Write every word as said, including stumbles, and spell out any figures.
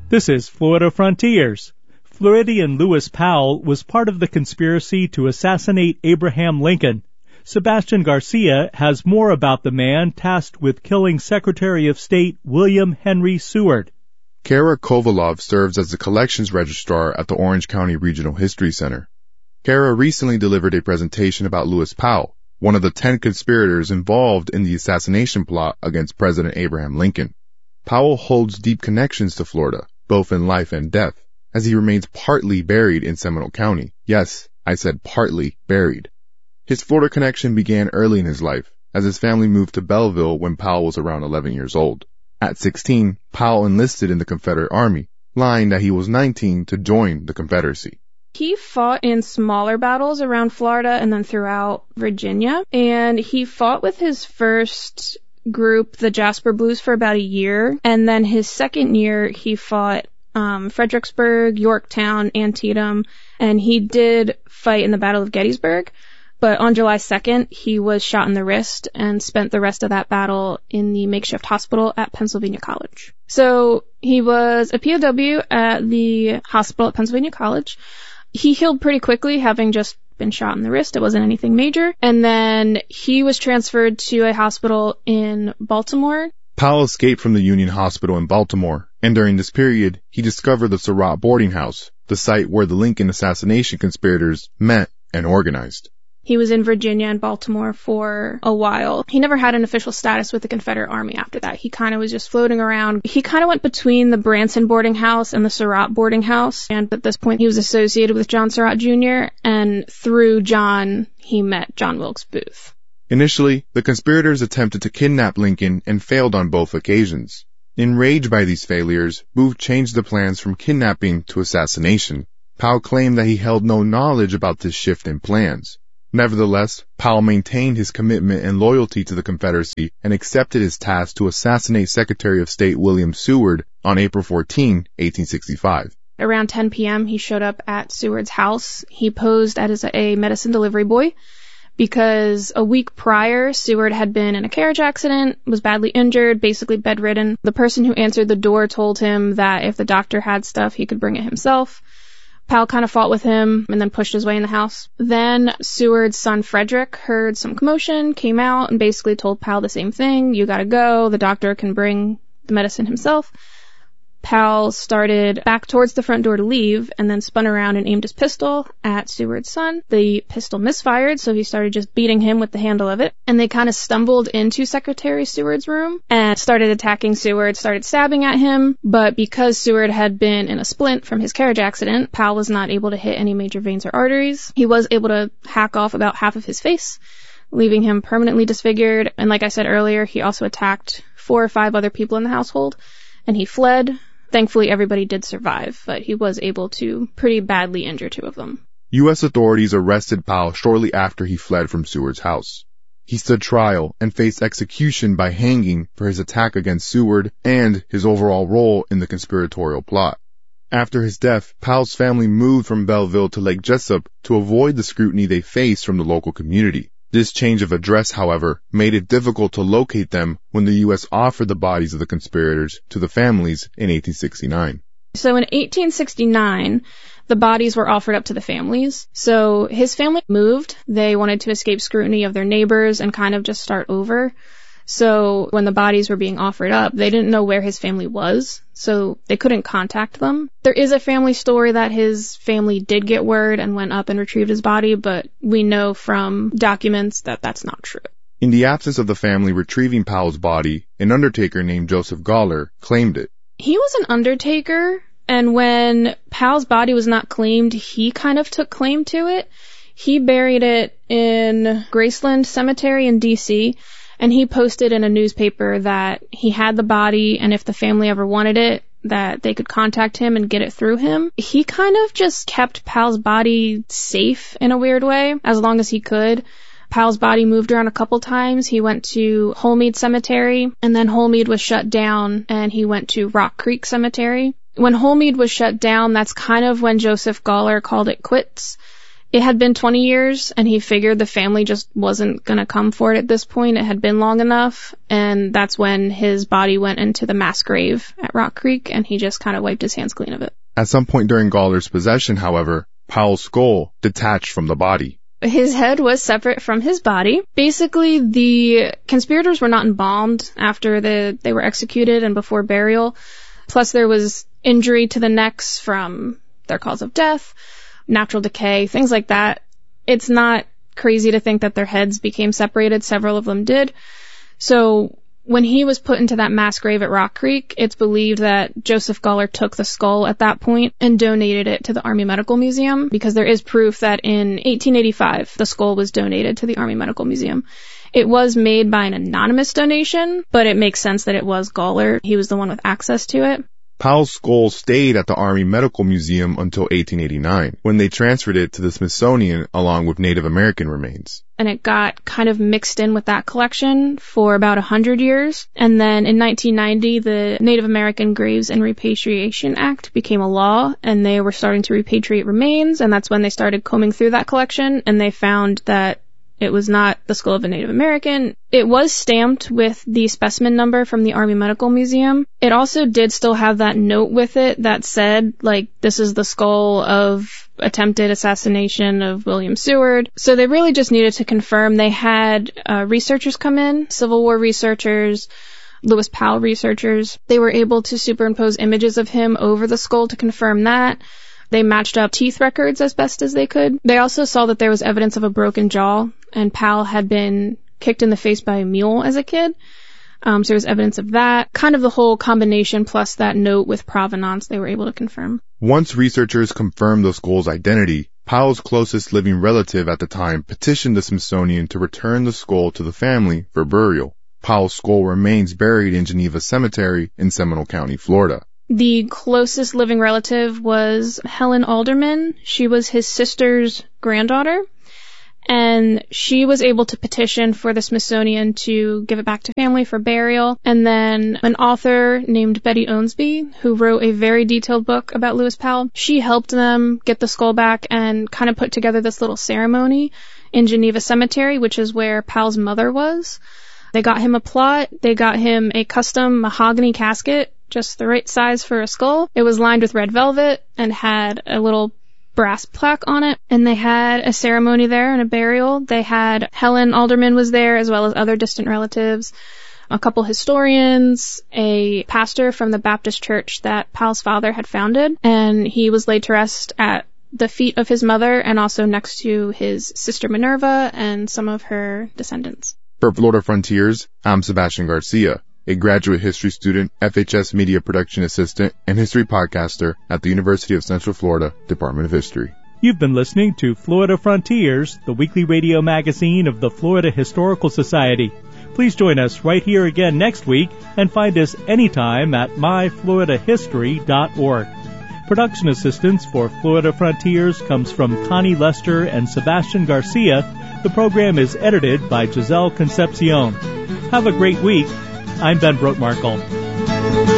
This is Florida Frontiers. Floridian Lewis Powell was part of the conspiracy to assassinate Abraham Lincoln. Sebastian Garcia has more about the man tasked with killing Secretary of State William Henry Seward. Kara Kovalov serves as the collections registrar at the Orange County Regional History Center. Kara recently delivered a presentation about Lewis Powell, one of the ten conspirators involved in the assassination plot against President Abraham Lincoln. Powell holds deep connections to Florida, both in life and death, as he remains partly buried in Seminole County. Yes, I said partly buried. His Florida connection began early in his life, as his family moved to Belleville when Powell was around eleven years old. At sixteen, Powell enlisted in the Confederate Army, lying that he was nineteen to join the Confederacy. He fought in smaller battles around Florida and then throughout Virginia, and he fought with his first group, the Jasper Blues, for about a year, and then his second year he fought um, Fredericksburg, Yorktown, Antietam, and he did fight in the Battle of Gettysburg, but on July second he was shot in the wrist and spent the rest of that battle in the makeshift hospital at Pennsylvania College. So he was a P O W at the hospital at Pennsylvania College. He healed pretty quickly, having just been shot in the wrist. It wasn't anything major. And then he was transferred to a hospital in Baltimore. Powell escaped from the Union Hospital in Baltimore, and during this period, he discovered the Surratt boarding house, the site where the Lincoln assassination conspirators met and organized. He was in Virginia and Baltimore for a while. He never had an official status with the Confederate Army after that. He kind of was just floating around. He kind of went between the Branson boarding house and the Surratt boarding house. And at this point, he was associated with John Surratt Junior And through John, he met John Wilkes Booth. Initially, the conspirators attempted to kidnap Lincoln and failed on both occasions. Enraged by these failures, Booth changed the plans from kidnapping to assassination. Powell claimed that he held no knowledge about this shift in plans. Nevertheless, Powell maintained his commitment and loyalty to the Confederacy and accepted his task to assassinate Secretary of State William Seward on April fourteenth, eighteen sixty-five. Around ten p.m., he showed up at Seward's house. He posed as a medicine delivery boy because a week prior, Seward had been in a carriage accident, was badly injured, basically bedridden. The person who answered the door told him that if the doctor had stuff, he could bring it himself. Powell kind of fought with him and then pushed his way in the house. Then Seward's son Frederick heard some commotion, came out, and basically told Powell the same thing. You gotta go. The doctor can bring the medicine himself. Powell started back towards the front door to leave and then spun around and aimed his pistol at Seward's son. The pistol misfired, so he started just beating him with the handle of it. And they kind of stumbled into Secretary Seward's room and started attacking Seward, started stabbing at him. But because Seward had been in a splint from his carriage accident, Powell was not able to hit any major veins or arteries. He was able to hack off about half of his face, leaving him permanently disfigured. And like I said earlier, he also attacked four or five other people in the household, and he fled. Thankfully, everybody did survive, but he was able to pretty badly injure two of them. U S authorities arrested Powell shortly after he fled from Seward's house. He stood trial and faced execution by hanging for his attack against Seward and his overall role in the conspiratorial plot. After his death, Powell's family moved from Belleville to Lake Jessup to avoid the scrutiny they faced from the local community. This change of address, however, made it difficult to locate them when the U S offered the bodies of the conspirators to the families in eighteen sixty-nine. So in eighteen sixty-nine, the bodies were offered up to the families. So his family moved. They wanted to escape scrutiny of their neighbors and kind of just start over. So when the bodies were being offered up, they didn't know where his family was, so they couldn't contact them. There is a family story that his family did get word and went up and retrieved his body, but we know from documents that that's not true. In the absence of the family retrieving Powell's body, an undertaker named Joseph Goller claimed it. He was an undertaker, and when Powell's body was not claimed, he kind of took claim to it. He buried it in Graceland Cemetery in D C, and he posted in a newspaper that he had the body, and if the family ever wanted it, that they could contact him and get it through him. He kind of just kept Powell's body safe in a weird way, as long as he could. Powell's body moved around a couple times. He went to Holmead Cemetery, and then Holmead was shut down, and he went to Rock Creek Cemetery. When Holmead was shut down, that's kind of when Joseph Goller called it quits. It had been twenty years, and he figured the family just wasn't going to come for it at this point. It had been long enough, and that's when his body went into the mass grave at Rock Creek, and he just kind of wiped his hands clean of it. At some point during Gawler's possession, however, Powell's skull detached from the body. His head was separate from his body. Basically, the conspirators were not embalmed after the, they were executed and before burial. Plus, there was injury to the necks from their cause of death, natural decay, things like that. It's not crazy to think that their heads became separated. Several of them did. So when he was put into that mass grave at Rock Creek, it's believed that Joseph Gawler took the skull at that point and donated it to the Army Medical Museum, because there is proof that in eighteen eighty-five, the skull was donated to the Army Medical Museum. It was made by an anonymous donation, but it makes sense that it was Gawler. He was the one with access to it. Powell's skull stayed at the Army Medical Museum until eighteen eighty-nine, when they transferred it to the Smithsonian along with Native American remains. And it got kind of mixed in with that collection for about a hundred years. And then in nineteen ninety, the Native American Graves and Repatriation Act became a law, and they were starting to repatriate remains, and that's when they started combing through that collection, and they found that it was not the skull of a Native American. It was stamped with the specimen number from the Army Medical Museum. It also did still have that note with it that said, like, this is the skull of attempted assassination of William Seward. So they really just needed to confirm. They had uh, researchers come in, Civil War researchers, Lewis Powell researchers. They were able to superimpose images of him over the skull to confirm that. They matched up teeth records as best as they could. They also saw that there was evidence of a broken jaw, and Powell had been kicked in the face by a mule as a kid. Um, so there was evidence of that. Kind of the whole combination plus that note with provenance they were able to confirm. Once researchers confirmed the skull's identity, Powell's closest living relative at the time petitioned the Smithsonian to return the skull to the family for burial. Powell's skull remains buried in Geneva Cemetery in Seminole County, Florida. The closest living relative was Helen Alderman. She was his sister's granddaughter, and she was able to petition for the Smithsonian to give it back to family for burial. And then an author named Betty Owensby, who wrote a very detailed book about Lewis Powell, she helped them get the skull back and kind of put together this little ceremony in Geneva Cemetery, which is where Powell's mother was. They got him a plot. They got him a custom mahogany casket, just the right size for a skull. It was lined with red velvet and had a little brass plaque on it. And they had a ceremony there and a burial. They had Helen Alderman was there, as well as other distant relatives, a couple historians, a pastor from the Baptist church that Powell's father had founded. And he was laid to rest at the feet of his mother and also next to his sister Minerva and some of her descendants. For Florida Frontiers, I'm Sebastian Garcia, a graduate history student, F H S media production assistant, and history podcaster at the University of Central Florida Department of History. You've been listening to Florida Frontiers, the weekly radio magazine of the Florida Historical Society. Please join us right here again next week and find us anytime at my florida history dot org. Production assistance for Florida Frontiers comes from Connie Lester and Sebastian Garcia. The program is edited by Giselle Concepcion. Have a great week. I'm Ben Brotmarkle.